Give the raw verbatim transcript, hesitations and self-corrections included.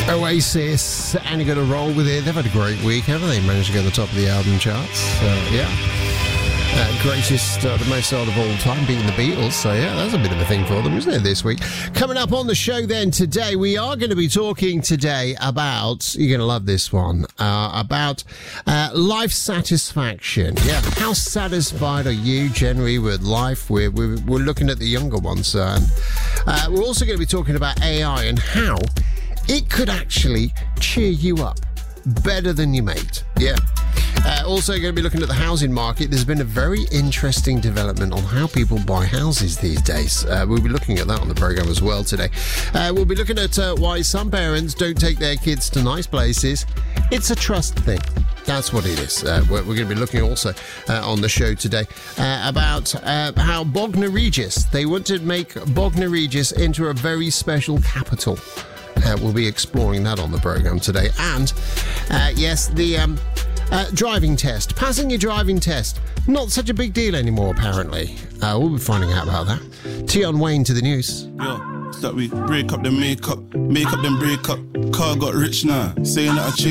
Oasis, and you're going to roll with it. They've had a great week, haven't they? Managed to get on the top of the album charts. So, yeah. Uh, greatest, uh, the most sold of all time, beating the Beatles. So, yeah, that's a bit of a thing for them, isn't it, this week? Coming up on the show then today, we are going to be talking today about, you're going to love this one, uh, about uh, life satisfaction. Yeah, how satisfied are you generally with life? We're, we're, we're looking at the younger ones. And uh, we're also going to be talking about A I and how it could actually cheer you up better than your mate. Yeah. Uh, also going to be looking at the housing market. There's been a very interesting development on how people buy houses these days. Uh, we'll be looking at that on the programme as well today. Uh, we'll be looking at uh, why some parents don't take their kids to nice places. It's a trust thing. That's what it is. Uh, we're, we're going to be looking also uh, on the show today uh, about uh, how Bognor Regis, they want to make Bognor Regis into a very special capital. Uh, we'll be exploring that on the programme today. And, uh, yes, the um, uh, driving test. Passing your driving test. Not such a big deal anymore, apparently. Uh, we'll be finding out about that. Tion Wayne to the news. Yo, that we break up the makeup. Make up then break up. Car got rich now. Saying that I changed.